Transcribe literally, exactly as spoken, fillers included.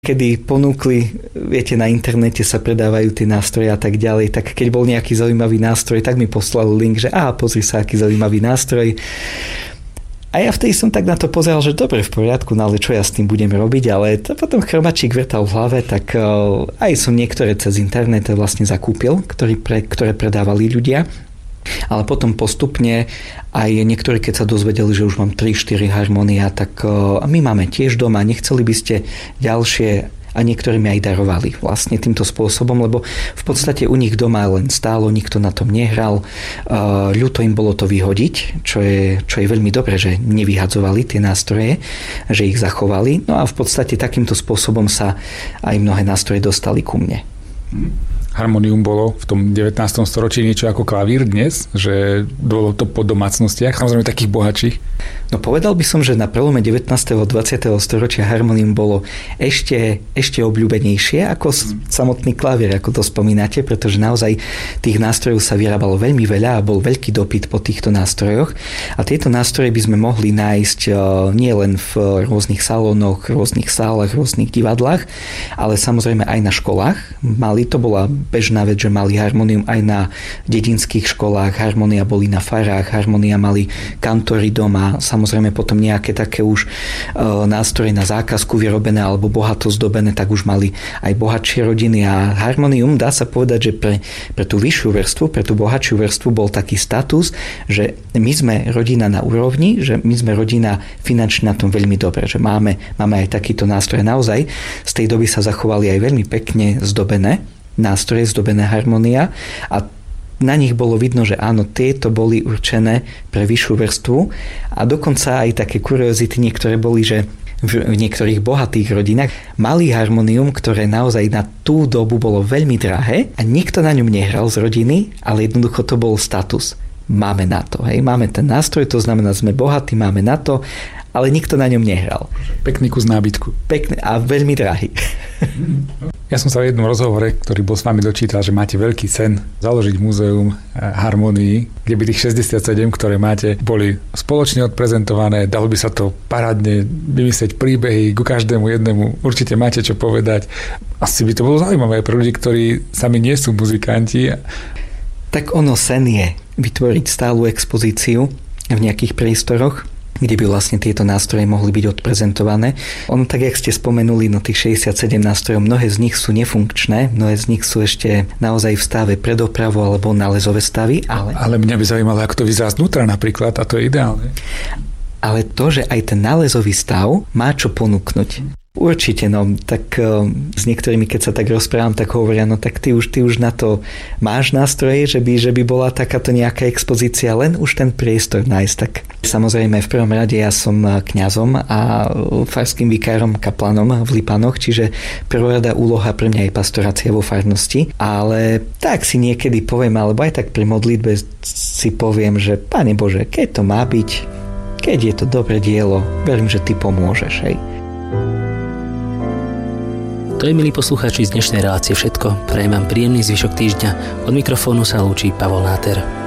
kedy ponúkli, viete, na internete sa predávajú tie nástroje a tak ďalej, tak keď bol nejaký zaujímavý nástroj, tak mi poslal link, že aha, pozri sa, aký zaujímavý nástroj. A ja vtedy som tak na to pozeral, že dobre, v poriadku, no ale čo ja s tým budem robiť, ale to potom chromačík vrtal v hlave, tak uh, aj som niektoré cez internet vlastne zakúpil, ktoré, pre, ktoré predávali ľudia. Ale potom postupne aj niektorí, keď sa dozvedeli, že už mám tri štyri harmonia, tak uh, my máme tiež doma, nechceli by ste ďalšie, a niektorí mi aj darovali vlastne týmto spôsobom, lebo v podstate u nich doma len stálo, nikto na tom nehral. Uh, ľúto im bolo to vyhodiť, čo je, čo je veľmi dobré, že nevyhadzovali tie nástroje, že ich zachovali. No a v podstate takýmto spôsobom sa aj mnohé nástroje dostali ku mne. Harmonium bolo v tom devätnástom storočí niečo ako klavír dnes, že bolo to po domácnostiach, samozrejme takých bohatších. No povedal by som, že na prelome devätnásteho a dvadsiateho storočia harmonium bolo ešte, ešte obľúbenejšie ako samotný klavír, ako to spomínate, pretože naozaj tých nástrojov sa vyrábalo veľmi veľa a bol veľký dopyt po týchto nástrojoch. A tieto nástroje by sme mohli nájsť nie len v rôznych salónoch, rôznych sálach, rôznych divadlách, ale samozrejme aj na školách. Mali, to bola bežná vec, že mali harmonium aj na dedinských školách, harmonia boli na farách, harmonia mali kantory doma, samozrejme potom nejaké také už e, nástroje na zákazku vyrobené alebo bohato zdobené, tak už mali aj bohatšie rodiny a harmonium, dá sa povedať, že pre, pre tú vyššiu vrstvu, pre tú bohatšiu vrstvu bol taký status, že my sme rodina na úrovni, že my sme rodina finančne na tom veľmi dobre, že máme, máme aj takýto nástroj. Naozaj z tej doby sa zachovali aj veľmi pekne zdobené nástroje, zdobené harmonia a na nich bolo vidno, že áno, tieto boli určené pre vyššiu vrstvu a dokonca aj také kuriozity niektoré boli, že v niektorých bohatých rodinách mali harmonium, ktoré naozaj na tú dobu bolo veľmi drahé a nikto na ňom nehral z rodiny, ale jednoducho to bol status. Máme na to, hej, máme ten nástroj, to znamená, sme bohatí, máme na to, ale nikto na ňom nehral. Pekný kus nábytku. Pekný a veľmi drahý. Ja som sa v jednom rozhovore, ktorý bol s vami, dočítal, že máte veľký sen založiť múzeum harmonií, kde by tých šesťdesiatsedem, ktoré máte, boli spoločne odprezentované, dalo by sa to parádne vymyslieť príbehy, ku každému jednému určite máte čo povedať. Asi by to bolo zaujímavé pre ľudí, ktorí sami nie sú muzikanti. Tak ono sen je vytvoriť stálu expozíciu v nejakých priestoroch, kde by vlastne tieto nástroje mohli byť odprezentované. Ono tak, jak ste spomenuli, no tých šesťdesiatsedem nástrojov, mnohé z nich sú nefunkčné, mnohé z nich sú ešte naozaj v stave predopravu alebo nálezové stavy. Ale... ale mňa by zaujímalo, ako to vyzerá znútra napríklad, a to je ideálne. Ale to, že aj ten nálezový stav má čo ponúknuť. Určite, no, tak uh, s niektorými, keď sa tak rozprávam, tak hovoria, no tak ty už, ty už na to máš nástroje, že by, že by bola takáto nejaká expozícia, len už ten priestor nájsť. Tak samozrejme, v prvom rade ja som kňazom a farským vikárom, kaplanom v Lipanoch, čiže prvorada úloha pre mňa je pastorácia vo farnosti, ale tak si niekedy poviem, alebo aj tak pri modlitbe si poviem, že Pane Bože, keď to má byť, keď je to dobré dielo, verím, že ty pomôžeš, hej. To je, milí poslucháči, z dnešnej relácie všetko. Prajem vám príjemný zvyšok týždňa. Od mikrofónu sa lúči Pavol Náter.